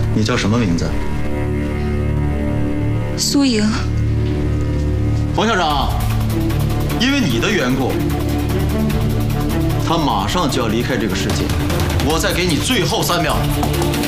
你叫什么名字？ 苏莹。 冯校长，因为你的缘故，他马上就要离开这个世界。我再给你最后3秒。